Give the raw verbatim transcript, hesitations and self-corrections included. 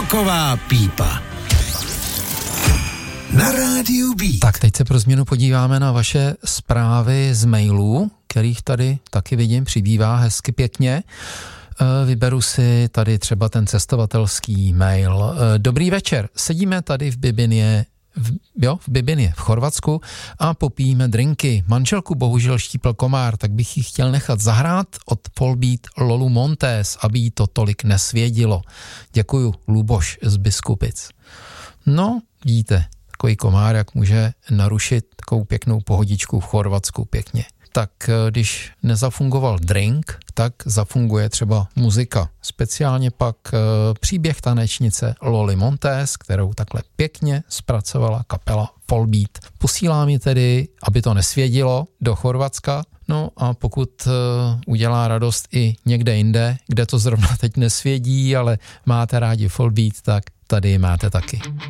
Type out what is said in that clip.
Roková pípa. Na rádiu Beat. Tak teď se pro změnu podíváme na vaše zprávy z mailů, kterých tady taky vidím, přibývá hezky pěkně. Vyberu si tady třeba ten cestovatelský mail. Dobrý večer, sedíme tady v Bibině, v, jo, v Bibině, v Chorvatsku a popijíme drinky. Manželku bohužel štípl komár, tak bych ji chtěl nechat zahrát od Volbeat Lolu Montez, aby jí to tolik nesvědilo. Děkuju, Luboš z Biskupic. No, vidíte, takový komár, jak může narušit takovou pěknou pohodičku v Chorvatsku pěkně. Tak když nezafungoval drink, tak zafunguje třeba muzika. Speciálně pak příběh tanečnice Loli Montez, kterou takhle pěkně zpracovala kapela Volbeat. Posílám ji tedy, aby to nesvědilo, do Chorvatska. No a pokud udělá radost i někde jinde, kde to zrovna teď nesvědí, ale máte rádi Volbeat, tak tady máte taky.